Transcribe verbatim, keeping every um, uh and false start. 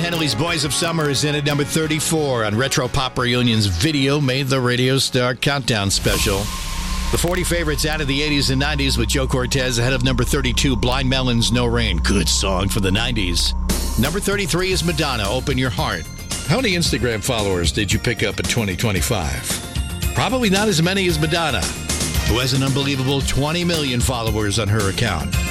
Henley's Boys of Summer is in at number thirty-four on Retro Pop Reunion's Video Made the Radio Star Countdown Special. The forty favorites out of the eighties and nineties with Joe Cortez ahead of number thirty-two, Blind Melon's No Rain. Good song for the nineties. Number thirty-three is Madonna, Open Your Heart. How many Instagram followers did you pick up in twenty twenty-five? Probably not as many as Madonna, who has an unbelievable twenty million followers on her account.